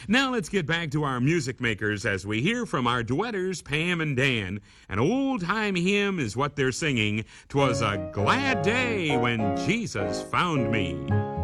Now let's get back to our music makers as we hear from our duetters, Pam and Dan. An old-time hymn is what they're singing. 'Twas a glad day when Jesus found me.